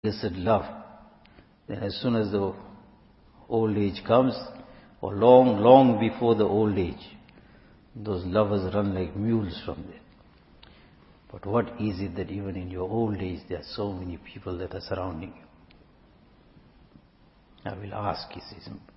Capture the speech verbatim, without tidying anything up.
illicit love, then as soon as the old age comes, or long, long before the old age, those lovers run like mules from there. But what is it that even in your old age there are so many people that are surrounding you? I will ask, he says,